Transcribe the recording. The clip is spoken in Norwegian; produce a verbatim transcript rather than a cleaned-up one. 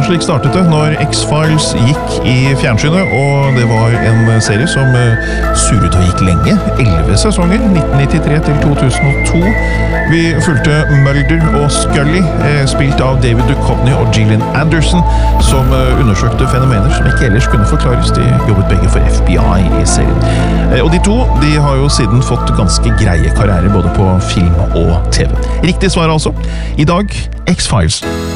slik startet det når X-Files gikk i fjernsynet, og det var en serie som surret og gikk lenge, elleve sesonger, nitten nittitre til to tusen og to. Vi fulgte Mulder og Scully, spilt av David Duchovny og Gillian Anderson, som undersøkte fenomener som ikke ellers kunne forklares. De jobbet begge for F B I i serien. Og de to, de har jo siden fått ganske greie karriere både på film og T V. Riktig svar altså. I dag, X-Files.